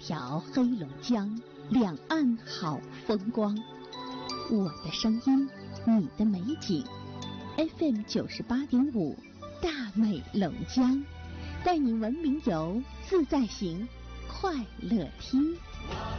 条黑龙江，两岸好风光。我的声音，你的美景。FM 98.5，大美龙江，带您文明游，自在行，快乐听。